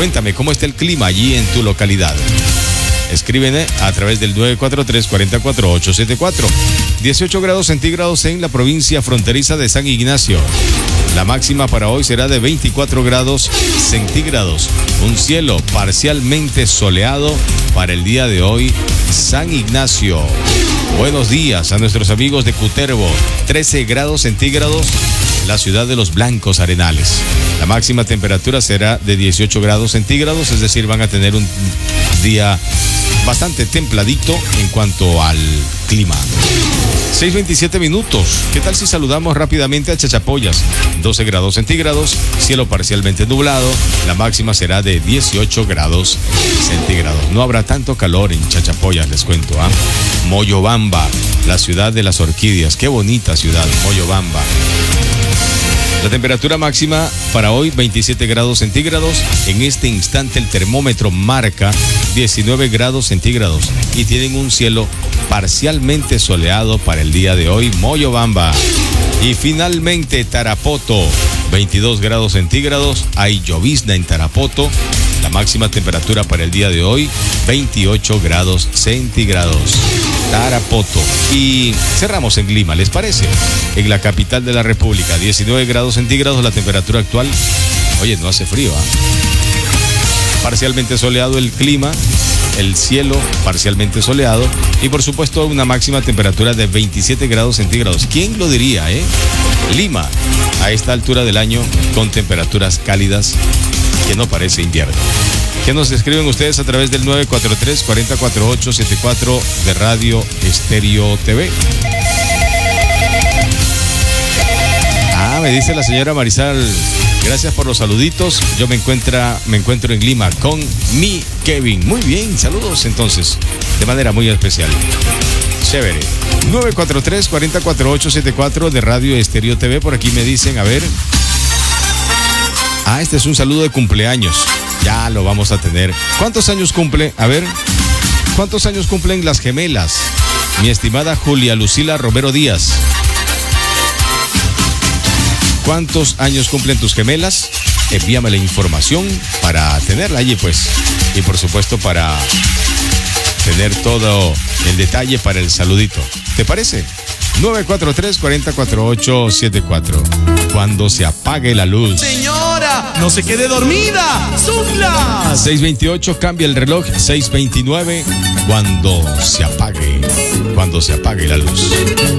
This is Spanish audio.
Cuéntame cómo está el clima allí en tu localidad. Escríbeme a través del 943-44874. 18 grados centígrados en la provincia fronteriza de San Ignacio. La máxima para hoy será de 24 grados centígrados. Un cielo parcialmente soleado para el día de hoy, San Ignacio. Buenos días a nuestros amigos de Cutervo. 13 grados centígrados, la ciudad de los Blancos Arenales. La máxima temperatura será de 18 grados centígrados, es decir, van a tener un día bastante templadito en cuanto al clima. 6:27 minutos. ¿Qué tal si saludamos rápidamente a Chachapoyas? 12 grados centígrados, cielo parcialmente nublado, la máxima será de 18 grados centígrados. No habrá tanto calor en Chachapoyas, les cuento. Moyobamba, la ciudad de las orquídeas. Qué bonita ciudad, Moyobamba. La temperatura máxima para hoy, 27 grados centígrados. En este instante el termómetro marca 19 grados centígrados y tienen un cielo parcialmente soleado para el día de hoy, Moyobamba. Y finalmente Tarapoto, 22 grados centígrados. Hay llovizna en Tarapoto. La máxima temperatura para el día de hoy, 28 grados centígrados. Tarapoto. Y cerramos en Lima, ¿les parece? En la capital de la República, 19 grados centígrados la temperatura actual. Oye, no hace frío, Parcialmente soleado el clima, el cielo parcialmente soleado y por supuesto una máxima temperatura de 27 grados centígrados. ¿Quién lo diría, Lima, a esta altura del año, con temperaturas cálidas, que no parece invierno. ¿Qué nos escriben ustedes a través del 943-44874 de Radio Estéreo TV? Me dice la señora Marisal, gracias por los saluditos. Yo me encuentro en Lima con mi Kevin. Muy bien, saludos entonces, de manera muy especial. Chévere. 943-44874 de Radio Estéreo TV. Por aquí me dicen, a ver. Este es un saludo de cumpleaños. Ya lo vamos a tener. ¿Cuántos años cumple? A ver. ¿Cuántos años cumplen las gemelas? Mi estimada Julia Lucila Romero Díaz. ¿Cuántos años cumplen tus gemelas? Envíame la información para tenerla allí, pues. Y por supuesto para tener todo el detalle para el saludito. ¿Te parece? 943-44874. Cuando se apague la luz. Señora, no se quede dormida. Son las 6:28, cambia el reloj. 6:29. Cuando se apague la luz.